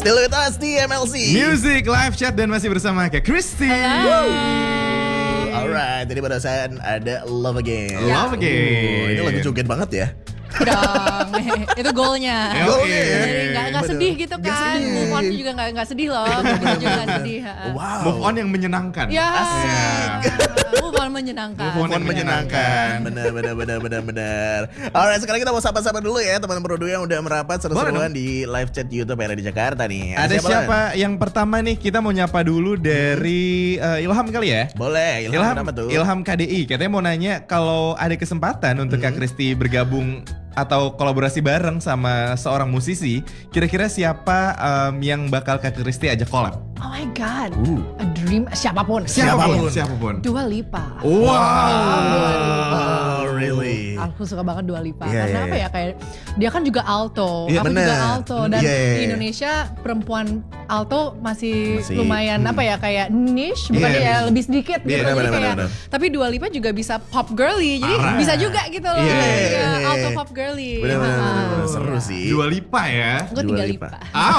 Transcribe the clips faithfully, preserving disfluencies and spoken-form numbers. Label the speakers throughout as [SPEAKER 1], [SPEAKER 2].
[SPEAKER 1] Still with us di M L C
[SPEAKER 2] Music Live Chat dan masih bersama Kak Christy.
[SPEAKER 1] Alright, jadi pada saat ada Love Again.
[SPEAKER 2] Love Again.
[SPEAKER 1] Oh, ini lagu joget banget ya.
[SPEAKER 3] Dong, itu goalnya.
[SPEAKER 1] Goalnya ya.
[SPEAKER 3] Jadi nggak nggak sedih gitu
[SPEAKER 1] Nggak
[SPEAKER 3] kan.
[SPEAKER 1] sedih.
[SPEAKER 3] Move on juga nggak nggak sedih loh. Move on juga nggak sedih.
[SPEAKER 1] Wow.
[SPEAKER 2] Move on yang menyenangkan.
[SPEAKER 3] Ya.
[SPEAKER 2] Asik.
[SPEAKER 3] Move on menyenangkan.
[SPEAKER 2] Move on
[SPEAKER 1] Move on menyenangkan. Benar, benar, benar, benar, benar. Alright, sekarang kita mau sapa-sapa dulu ya teman-teman Pro dua yang udah merapat seru-seruan di live chat YouTube yang ada di Jakarta nih.
[SPEAKER 2] Ada siapa, siapa
[SPEAKER 1] Lan?
[SPEAKER 2] yang pertama nih? Kita mau nyapa dulu dari uh, Ilham kali ya.
[SPEAKER 1] Boleh, Ilham,
[SPEAKER 2] Ilham,
[SPEAKER 1] kenapa tuh?
[SPEAKER 2] Ilham K D I. Katanya mau nanya kalau ada kesempatan untuk
[SPEAKER 1] Hmm.
[SPEAKER 2] Kak Christy bergabung atau kolaborasi bareng sama seorang musisi, kira-kira siapa um, yang bakal Kak Christy ajak collab?
[SPEAKER 3] Oh my god.
[SPEAKER 1] Uh.
[SPEAKER 3] A dream siapapun.
[SPEAKER 1] Siapapun.
[SPEAKER 2] Siapapun.
[SPEAKER 3] Dua Lipa.
[SPEAKER 2] Wow.
[SPEAKER 1] Oh, really?
[SPEAKER 3] Aku suka banget Dua Lipa.
[SPEAKER 1] Yeah,
[SPEAKER 3] Karena
[SPEAKER 1] yeah,
[SPEAKER 3] apa ya, kayak dia kan juga alto.
[SPEAKER 1] Iya,
[SPEAKER 3] aku
[SPEAKER 1] bener.
[SPEAKER 3] juga alto. Dan
[SPEAKER 1] Yeah, yeah,
[SPEAKER 3] di
[SPEAKER 1] yeah.
[SPEAKER 3] Indonesia perempuan alto masih,
[SPEAKER 1] Masih,
[SPEAKER 3] lumayan
[SPEAKER 1] hmm.
[SPEAKER 3] apa ya, kayak niche, bukan
[SPEAKER 2] Yeah,
[SPEAKER 3] ya
[SPEAKER 2] niche.
[SPEAKER 3] lebih sedikit
[SPEAKER 2] Yeah,
[SPEAKER 3] gitu.
[SPEAKER 1] bener,
[SPEAKER 3] Jadi
[SPEAKER 1] bener,
[SPEAKER 3] kayak,
[SPEAKER 1] bener.
[SPEAKER 3] tapi Dua Lipa juga bisa pop girly. Jadi
[SPEAKER 2] Parah.
[SPEAKER 3] bisa juga gitu loh.
[SPEAKER 2] Yeah, yeah,
[SPEAKER 3] Iya,
[SPEAKER 1] yeah.
[SPEAKER 3] alto pop girly.
[SPEAKER 1] Bener, bener,
[SPEAKER 3] Ha-ha.
[SPEAKER 1] bener, bener. Seru sih.
[SPEAKER 2] Dua Lipa ya.
[SPEAKER 3] Gue
[SPEAKER 1] Dua
[SPEAKER 3] tiga
[SPEAKER 1] Lipa.
[SPEAKER 3] Lipa.
[SPEAKER 2] Aw.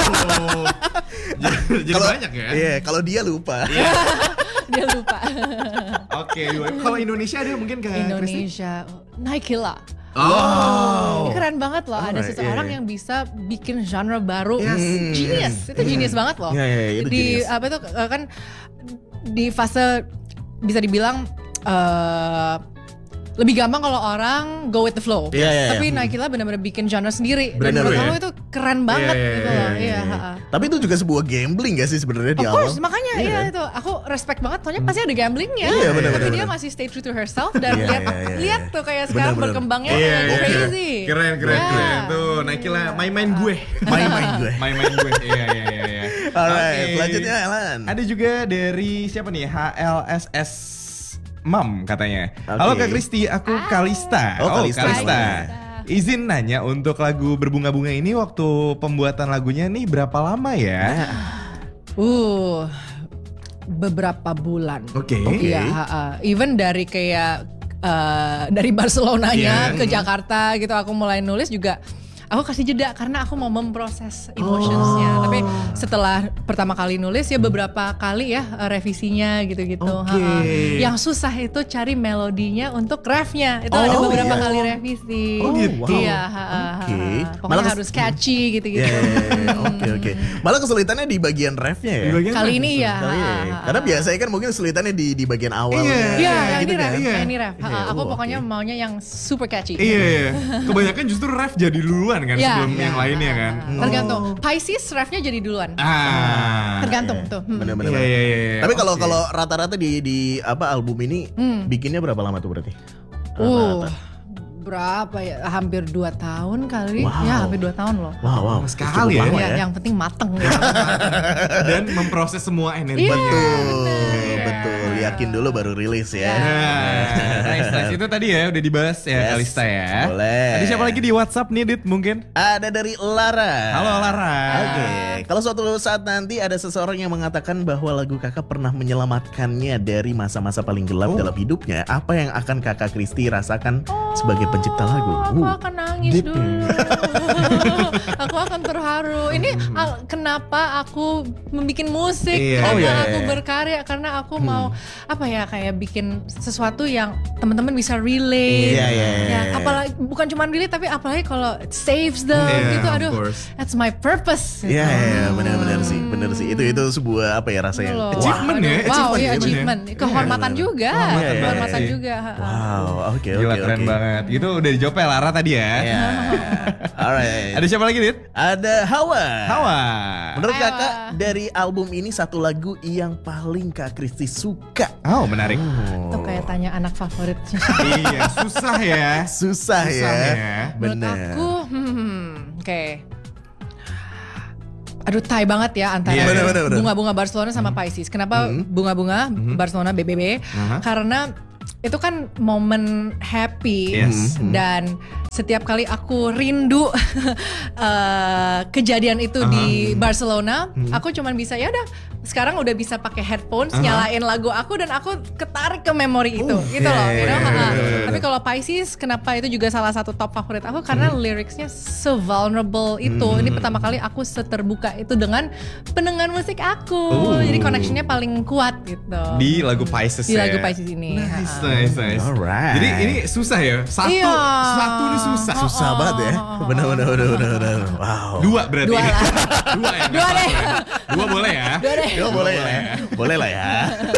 [SPEAKER 2] Jadi
[SPEAKER 1] Kalau-
[SPEAKER 2] banyak ya.
[SPEAKER 1] Iya, kalau dia lupa.
[SPEAKER 3] Dia lupa.
[SPEAKER 2] Oke, Dua Lipa. Kalau Indonesia ada mungkin Kak Christy?
[SPEAKER 3] Indonesia. Naikila.
[SPEAKER 2] Oh.
[SPEAKER 3] Ini keren banget loh, ada
[SPEAKER 1] Alright,
[SPEAKER 3] seseorang
[SPEAKER 1] yeah.
[SPEAKER 3] yang bisa bikin genre baru.
[SPEAKER 2] Yes.
[SPEAKER 3] Genius, itu genius banget loh.
[SPEAKER 1] Iya, iya, iya, itu
[SPEAKER 3] di
[SPEAKER 1] genius.
[SPEAKER 3] apa itu eh, kan di fase bisa dibilang eh, lebih gampang kalau orang go with the flow.
[SPEAKER 1] Iya, iya,
[SPEAKER 3] Tapi
[SPEAKER 1] iya.
[SPEAKER 3] Naikila benar-benar bikin genre sendiri.
[SPEAKER 1] Bener,
[SPEAKER 3] Dan menurut
[SPEAKER 2] ya.
[SPEAKER 3] aku itu keren banget
[SPEAKER 2] Iya, iya,
[SPEAKER 3] gitu
[SPEAKER 2] iya,
[SPEAKER 3] loh.
[SPEAKER 1] Iya,
[SPEAKER 3] Iya,
[SPEAKER 1] iya.
[SPEAKER 3] ha-ha.
[SPEAKER 1] Tapi itu juga sebuah gambling gak sih sebenarnya di
[SPEAKER 3] Of
[SPEAKER 1] awal?
[SPEAKER 3] course, makanya
[SPEAKER 1] Iya
[SPEAKER 3] iya
[SPEAKER 1] kan?
[SPEAKER 3] itu aku respect banget, soalnya pasti ada gamblingnya.
[SPEAKER 1] Iya, benar,
[SPEAKER 3] Tapi
[SPEAKER 1] benar,
[SPEAKER 3] dia
[SPEAKER 1] benar.
[SPEAKER 3] masih stay true to herself dan
[SPEAKER 1] Iya,
[SPEAKER 3] lihat
[SPEAKER 1] iya, iya,
[SPEAKER 3] lihat
[SPEAKER 1] iya.
[SPEAKER 3] tuh kayak
[SPEAKER 1] Benar,
[SPEAKER 3] sekarang
[SPEAKER 1] benar.
[SPEAKER 3] berkembangnya
[SPEAKER 2] Iya,
[SPEAKER 3] like
[SPEAKER 2] iya.
[SPEAKER 3] crazy.
[SPEAKER 2] Keren, keren,
[SPEAKER 3] Ya.
[SPEAKER 2] keren. Tuh, Naikila, main-main gue.
[SPEAKER 1] Main-main gue.
[SPEAKER 2] Main-main gue. Iya, iya, iya, iya.
[SPEAKER 1] Alright,
[SPEAKER 2] Oke.
[SPEAKER 1] selanjutnya Alan.
[SPEAKER 2] Ada juga dari siapa nih? H L S S Mam katanya.
[SPEAKER 1] Oke.
[SPEAKER 2] Halo Kak Christy, aku Kalista.
[SPEAKER 1] Oh, Kalista.
[SPEAKER 2] Kalista. Izin nanya untuk lagu Berbunga-Bunga ini waktu pembuatan lagunya nih berapa lama ya?
[SPEAKER 3] Uh, beberapa bulan.
[SPEAKER 2] Oke.
[SPEAKER 3] Iya, ha-ha. Even dari kayak eh, dari Barcelonanya
[SPEAKER 2] Iya.
[SPEAKER 3] ke Jakarta gitu, aku mulai nulis juga. Aku kasih jeda karena aku mau memproses emotionsnya.
[SPEAKER 1] Oh.
[SPEAKER 3] Tapi setelah pertama kali nulis ya beberapa kali ya eh, revisinya gitu-gitu.
[SPEAKER 1] Oke.
[SPEAKER 3] Ha-ha. Yang susah itu cari melodinya untuk refnya. Itu
[SPEAKER 1] Oh,
[SPEAKER 3] ada beberapa
[SPEAKER 1] iya.
[SPEAKER 3] kali revisi.
[SPEAKER 1] Oh, gitu. Wow.
[SPEAKER 3] Iya, ha-ha,
[SPEAKER 1] Oke.
[SPEAKER 3] ha-ha. Pokoknya
[SPEAKER 1] Malah kes-
[SPEAKER 3] harus catchy gitu-gitu.
[SPEAKER 1] Iya, iya, iya. Oke, oke. Malah kesulitannya di bagian refnya ya.
[SPEAKER 2] Di bagian
[SPEAKER 3] Kali
[SPEAKER 2] mana?
[SPEAKER 3] ini ya.
[SPEAKER 1] Kali ya.
[SPEAKER 3] ha-ha,
[SPEAKER 1] Karena
[SPEAKER 3] ha-ha.
[SPEAKER 1] biasanya kan mungkin kesulitannya di di bagian awal.
[SPEAKER 2] Iya.
[SPEAKER 3] Iya, yang
[SPEAKER 1] gitu
[SPEAKER 3] ini ref,
[SPEAKER 1] kan.
[SPEAKER 2] Iya.
[SPEAKER 3] yang ini ref. Ha,
[SPEAKER 1] Iya,
[SPEAKER 3] aku
[SPEAKER 1] oh,
[SPEAKER 3] pokoknya
[SPEAKER 1] oke.
[SPEAKER 3] maunya yang super catchy.
[SPEAKER 2] Iya, iya. Kebanyakan justru ref jadi duluan kan
[SPEAKER 3] Iya,
[SPEAKER 2] sebelum
[SPEAKER 3] iya.
[SPEAKER 2] yang lainnya kan.
[SPEAKER 3] Tergantung. Pisces refnya jadi duluan.
[SPEAKER 2] Ah.
[SPEAKER 3] Tergantung tuh. Hmm.
[SPEAKER 1] Bener-bener.
[SPEAKER 2] Iya, iya, iya, iya.
[SPEAKER 1] Tapi kalau
[SPEAKER 2] Oke.
[SPEAKER 1] kalau rata-rata di di apa album ini
[SPEAKER 3] Hmm.
[SPEAKER 1] bikinnya berapa lama tuh berarti?
[SPEAKER 3] Uh,
[SPEAKER 1] Rata-rata.
[SPEAKER 3] berapa ya? Hampir dua tahun kali.
[SPEAKER 1] Wow.
[SPEAKER 3] Ya, hampir dua tahun loh.
[SPEAKER 1] Wow, wow.
[SPEAKER 2] Lama sekali
[SPEAKER 1] Cukup
[SPEAKER 2] ya.
[SPEAKER 1] lama
[SPEAKER 3] Ya, yang penting mateng gitu.
[SPEAKER 2] Dan memproses semua energi.
[SPEAKER 3] Iya,
[SPEAKER 1] Betul,
[SPEAKER 3] bener.
[SPEAKER 1] betul. Yakin dulu baru rilis ya.
[SPEAKER 2] Nah, nice, nice. Itu tadi ya udah dibahas ya
[SPEAKER 1] Yes,
[SPEAKER 2] Kalista ya.
[SPEAKER 1] boleh.
[SPEAKER 2] Ada siapa lagi di WhatsApp nih Dit mungkin?
[SPEAKER 1] Ada dari Lara.
[SPEAKER 2] Halo Lara.
[SPEAKER 1] Oke, kalau suatu saat nanti ada seseorang yang mengatakan bahwa lagu kakak pernah menyelamatkannya dari masa-masa paling gelap
[SPEAKER 2] Oh.
[SPEAKER 1] dalam hidupnya, apa yang akan kakak Christy rasakan sebagai pencipta lagu?
[SPEAKER 3] Aku
[SPEAKER 1] Uh,
[SPEAKER 3] akan nangis
[SPEAKER 1] deep.
[SPEAKER 3] dulu. Aku akan terharu. Ini al- kenapa aku membuat musik?
[SPEAKER 2] Iya.
[SPEAKER 3] Kenapa
[SPEAKER 1] Oh, iya,
[SPEAKER 3] aku
[SPEAKER 1] iya.
[SPEAKER 3] berkarya? Karena aku mau apa ya, kayak bikin sesuatu yang teman-teman bisa relate.
[SPEAKER 1] Iya, iya, iya,
[SPEAKER 3] Ya,
[SPEAKER 1] iya.
[SPEAKER 3] apalagi bukan cuma relate, tapi apalagi kalau it saves them
[SPEAKER 2] Iya,
[SPEAKER 3] gitu.
[SPEAKER 2] of
[SPEAKER 3] Aduh,
[SPEAKER 2] course.
[SPEAKER 3] that's my purpose.
[SPEAKER 1] Iya,
[SPEAKER 3] gitu.
[SPEAKER 1] iya, benar-benar sih, benar sih. Itu itu sebuah apa ya rasa yang
[SPEAKER 3] Loh.
[SPEAKER 1] wah.
[SPEAKER 2] Achievement ya,
[SPEAKER 3] Wow,
[SPEAKER 2] achievement
[SPEAKER 3] iya
[SPEAKER 2] ya,
[SPEAKER 3] achievement.
[SPEAKER 2] bener.
[SPEAKER 3] Kehormatan
[SPEAKER 1] Iya,
[SPEAKER 3] juga.
[SPEAKER 1] Kehormatan banget
[SPEAKER 3] Kehormatan
[SPEAKER 2] sih.
[SPEAKER 3] juga. ha, ha.
[SPEAKER 1] Wow, oke, oke,
[SPEAKER 2] Gila
[SPEAKER 1] oke.
[SPEAKER 2] keren banget. Itu udah dijawab ya Lara tadi ya.
[SPEAKER 1] Iya. Alright.
[SPEAKER 2] Ada siapa lagi Dit?
[SPEAKER 1] Ada Hawa.
[SPEAKER 2] Hawa.
[SPEAKER 1] Menurut
[SPEAKER 3] Hawa.
[SPEAKER 1] kakak dari album ini satu lagu yang paling kak Christy suka.
[SPEAKER 2] Oh menarik.
[SPEAKER 3] Itu kayak tanya anak favorit.
[SPEAKER 2] Iya susah ya.
[SPEAKER 1] Susah,
[SPEAKER 2] Susah
[SPEAKER 1] ya.
[SPEAKER 2] ya.
[SPEAKER 3] Menurut
[SPEAKER 1] Bener.
[SPEAKER 3] aku, hmm, oke. Aduh, tai banget ya antara
[SPEAKER 2] Iya,
[SPEAKER 1] bener, bener, bener.
[SPEAKER 3] bunga-bunga Barcelona sama Pisces. Kenapa bunga-bunga Barcelona B B B?
[SPEAKER 2] Aha.
[SPEAKER 3] Karena itu kan momen happy
[SPEAKER 2] Yes.
[SPEAKER 3] dan setiap kali aku rindu uh, kejadian itu uh-huh. di Barcelona, uh-huh. aku cuman bisa ya udah sekarang udah bisa pakai headphones, uh-huh. nyalain lagu aku dan aku ketarik ke memori itu, uh, gitu yeah, loh. You know? yeah, yeah, yeah. Tapi kalau Pisces, kenapa itu juga salah satu top favorit aku karena uh-huh. liriknya so vulnerable itu. Uh-huh. Ini pertama kali aku seterbuka itu dengan pendengar musik aku, uh. jadi connectionnya paling kuat gitu.
[SPEAKER 2] Di lagu Pisces.
[SPEAKER 3] Di
[SPEAKER 2] ya?
[SPEAKER 3] lagu Pisces ini.
[SPEAKER 2] Nice, uh. nice, nice.
[SPEAKER 1] Alright.
[SPEAKER 2] Jadi ini susah ya, satu,
[SPEAKER 3] iya.
[SPEAKER 2] satu ini susah.
[SPEAKER 1] Susah
[SPEAKER 3] oh,
[SPEAKER 1] banget ya. Bener bener bener bener bener. Wow.
[SPEAKER 2] Dua berarti.
[SPEAKER 3] Dua lah.
[SPEAKER 2] Dua ya.
[SPEAKER 3] Dua deh.
[SPEAKER 2] Dua boleh ya.
[SPEAKER 3] Dua deh.
[SPEAKER 1] Dua boleh ya. Boleh lah ya.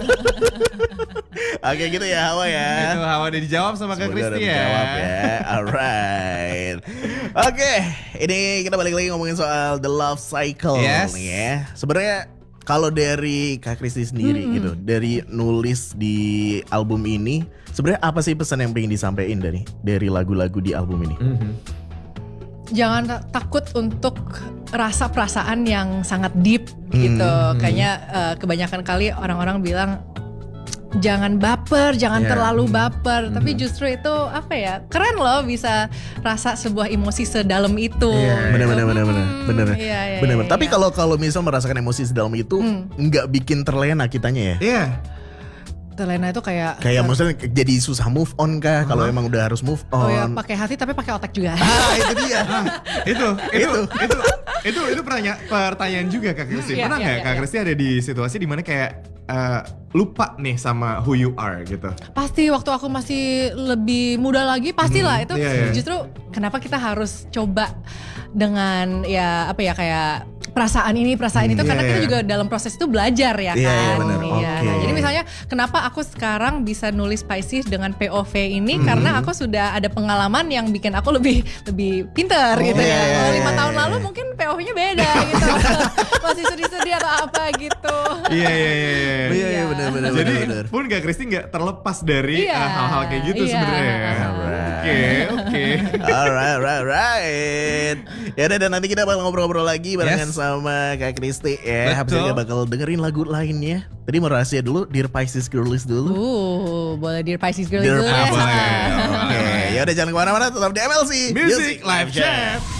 [SPEAKER 1] Oke gitu ya Hawa ya.
[SPEAKER 2] Itu Hawa udah dijawab sama Kak Kristi ya.
[SPEAKER 1] Dijawab ya. Alright. Oke, ini kita balik lagi ngomongin soal the love cycle
[SPEAKER 2] yes.
[SPEAKER 1] nih ya. Sebenarnya kalau dari Kak Kristi sendiri mm-hmm. gitu, dari nulis di album ini, sebenarnya apa sih pesan yang pengen disampaikan dari dari lagu-lagu di album ini?
[SPEAKER 2] Mm-hmm.
[SPEAKER 3] Jangan takut untuk rasa perasaan yang sangat deep gitu. Mm-hmm. Kayaknya uh, kebanyakan kali orang-orang bilang jangan baper, jangan yeah. terlalu baper. Mm-hmm. Tapi justru itu apa ya? Keren loh bisa rasa sebuah emosi sedalam itu.
[SPEAKER 1] Yeah. Bener bener bener bener bener.
[SPEAKER 3] Iya, iya,
[SPEAKER 1] bener.
[SPEAKER 3] iya,
[SPEAKER 1] Tapi
[SPEAKER 3] iya.
[SPEAKER 1] kalau kalau misal merasakan emosi sedalam itu nggak mm. bikin terlena kitanya ya?
[SPEAKER 2] Iya. Yeah.
[SPEAKER 3] Terlena itu kayak
[SPEAKER 1] kayak maksudnya jadi susah move on kah? Uh-huh. Kalau emang udah harus move on.
[SPEAKER 3] Oh ya pakai hati tapi pakai otak juga.
[SPEAKER 1] Ah itu dia.
[SPEAKER 2] Nah, itu, itu, itu, itu, itu, itu pertanyaan, pertanyaan juga Kak Kristi. Pernah nggak yeah, yeah, Kak Kristi yeah. ada di situasi dimana kayak uh, lupa nih sama who you are gitu?
[SPEAKER 3] Pasti waktu aku masih lebih muda lagi pastilah hmm, itu
[SPEAKER 2] yeah, yeah.
[SPEAKER 3] justru kenapa kita harus coba dengan ya apa ya kayak perasaan ini perasaan hmm, itu yeah, karena kita yeah. juga dalam proses itu belajar ya
[SPEAKER 1] yeah,
[SPEAKER 3] kan.
[SPEAKER 1] Yeah, bener.
[SPEAKER 3] Ya.
[SPEAKER 1] Okay.
[SPEAKER 3] Nah, jadi misalnya kenapa aku sekarang bisa nulis Pisces dengan P O V ini hmm. karena aku sudah ada pengalaman yang bikin aku lebih lebih pinter oh, gitu ya.
[SPEAKER 1] Yeah,
[SPEAKER 3] Kalau lima
[SPEAKER 1] yeah,
[SPEAKER 3] tahun
[SPEAKER 1] yeah.
[SPEAKER 3] lalu mungkin P O V-nya beda gitu. Masih sedih-sedih atau apa gitu.
[SPEAKER 2] Iya iya iya.
[SPEAKER 1] Iya iya benar benar.
[SPEAKER 2] Jadi
[SPEAKER 1] bener.
[SPEAKER 2] pun Kak Kristi nggak terlepas dari
[SPEAKER 3] yeah.
[SPEAKER 2] uh, hal-hal kayak gitu
[SPEAKER 3] yeah.
[SPEAKER 2] sebenarnya. Oke oke.
[SPEAKER 1] Alright right right. Ya udah dan nanti kita bakal ngobrol-ngobrol lagi barengan
[SPEAKER 2] yes.
[SPEAKER 1] sama Kak Kristi ya. Habis
[SPEAKER 2] Betul.
[SPEAKER 1] itu kita bakal dengerin lagu lainnya. Tadi mau rahasia dulu, Dear Pisces Girlies dulu.
[SPEAKER 3] Uh, boleh Dear Pisces Girlies
[SPEAKER 1] Dear
[SPEAKER 3] dulu ya.
[SPEAKER 1] Pisces. Oke, ya udah jangan kemana-mana, tetap di M L C
[SPEAKER 2] Music Live Chat.